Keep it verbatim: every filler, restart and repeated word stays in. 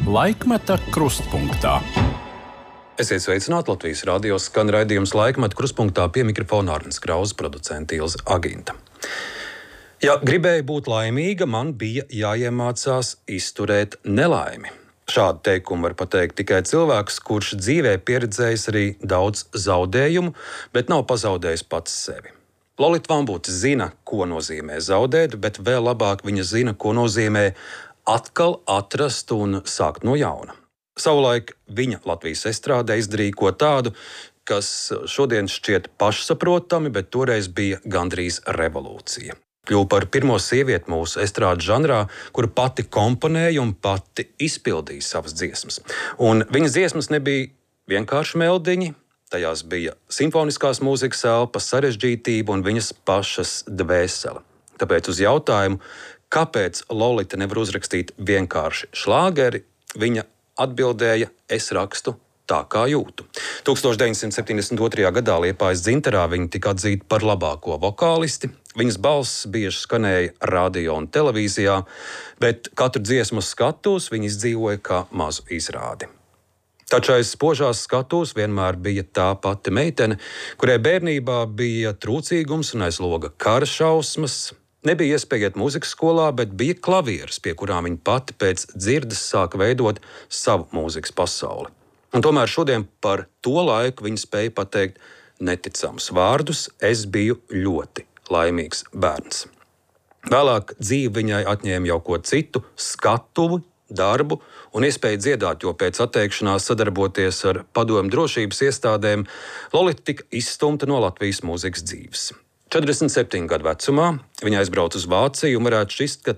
Laikmeta krustpunktā. Esiet sveicināti, Latvijas radio skan raidījums Laikmeta krustpunktā, pie mikrofona Arnis Krauss, producente Ilze Aginta. Ja gribēju būt laimīga, man bija jāiemācās izturēt nelaimi. Šādu teikumu var pateikt tikai cilvēks, kurš dzīvē pieredzējis arī daudz zaudējumu, bet nav pazaudējis pats sevi. Lolita Vambute zina, ko nozīmē zaudēt, bet vēl labāk viņa zina, ko nozīmē atkal atrast un sākt no jauna. Savulaik viņa Latvijas estrādē izdarīja ko tādu, kas šodien šķiet pašsaprotami, bet toreiz bija gandrīz revolūcija. Kļuva par pirmo sievieti mūsu estrādes žanrā, kura pati komponēja un pati izpildīja savas dziesmas. Un viņas dziesmas nebija vienkārši meldiņi, tajās bija simfoniskās mūzikas elpa, sarežģītība un viņas pašas dvēsele. Tāpēc uz jautājumu, kāpēc Lolita nevar uzrakstīt vienkārši šlāgeri, viņa atbildēja: es rakstu tā, kā jūtu. tūkstoš deviņsimt septiņdesmit otrajā gadā Liepājas Dzintarā viņa tika atzīta par labāko vokālisti. Viņas balss bieži skanēja radio un televīzijā, bet katru dziesmu skatuves viņa izdzīvoja kā mazu izrādi. Taču aiz spožās skatuves vienmēr bija tā pati meitene, kurai bērnībā bija trūcīgums un aiz loga kara šausmas. Nebija iespēja iet mūzikas skolā, bet bija klavieres, pie kurām viņa pati pēc dzirdes sāka veidot savu mūzikas pasauli. Un tomēr šodien par to laiku viņa spēja pateikt neticamus vārdus: es biju ļoti laimīgs bērns. Vēlāk dzīve viņai atņēma jau ko citu - skatuvi, darbu un iespēju dziedāt, jo pēc atteikšanās sadarboties ar padomju drošības iestādēm Lolita tika izstumta no Latvijas mūzikas dzīves. četrdesmit septiņu gadu vecumā viņa aizbrauca uz Vāciju un varētu šķist, ka